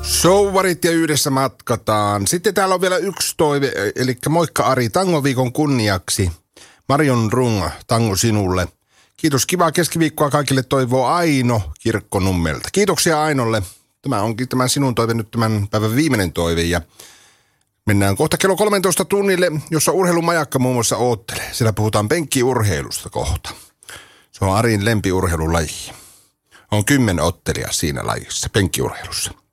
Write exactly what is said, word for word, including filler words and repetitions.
Souvarit ja yhdessä matkataan. Sitten täällä on vielä yksi toive, eli moikka Ari, tangoviikon kunniaksi. Marion Rung, tango sinulle. Kiitos, kivaa keskiviikkoa kaikille, toivoo Aino Kirkkonummelta. Kiitoksia Ainolle. Tämä onkin tämän sinun toive nyt tämän päivän viimeinen toive ja mennään kohta kello kolmetoista tunnille, jossa urheilumajakka muun muassa oottelee. Siellä puhutaan penkkiurheilusta kohta. Se on Arin lempiurheilulaji. On kymmen ottelijaa siinä lajissa, penkkiurheilussa.